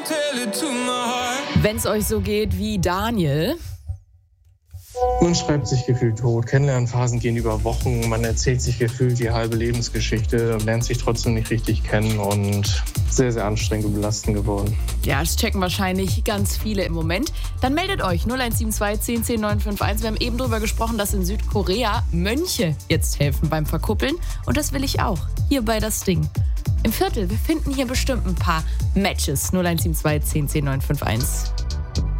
Wenn es euch so geht wie Daniel. Man schreibt sich gefühlt tot. Kennenlernphasen gehen über Wochen. Man erzählt sich gefühlt die halbe Lebensgeschichte und lernt sich trotzdem nicht richtig kennen und sehr, sehr anstrengend und belastend geworden. Ja, das checken wahrscheinlich ganz viele im Moment. Dann meldet euch 0172 10 10 951. Wir haben eben darüber gesprochen, dass in Südkorea Mönche jetzt helfen beim Verkuppeln. Und das will ich auch. Hier bei Das Ding. Im Viertel, wir finden hier bestimmt ein paar Matches. 0172 10 10 951.